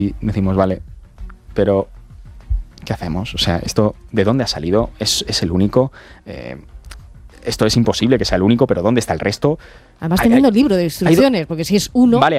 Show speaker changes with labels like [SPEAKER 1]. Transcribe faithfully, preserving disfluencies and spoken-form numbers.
[SPEAKER 1] Y decimos, vale, pero ¿qué hacemos? O sea, ¿esto de dónde ha salido? ¿Es, es el único? Eh, esto es imposible que sea el único, pero ¿dónde está el resto?
[SPEAKER 2] Además
[SPEAKER 1] Hay-
[SPEAKER 2] teniendo
[SPEAKER 1] hay-
[SPEAKER 2] el libro de instrucciones, porque si es uno...
[SPEAKER 1] Vale,